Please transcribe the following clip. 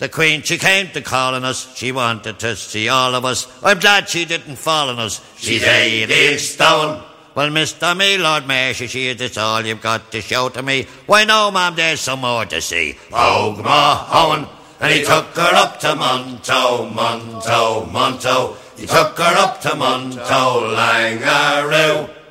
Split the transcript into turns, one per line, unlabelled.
The Queen, she came to call on us. She wanted to see all of us. I'm glad she didn't fall on us. She's 8 stone. Well, Mr. Me, Lord Mayor, she is this all you've got to show to me? Why no, ma'am, there's some more to see. Og Mahone, and he took her up to Monto, Monto, Monto. He took her up to Monto, Langaroo.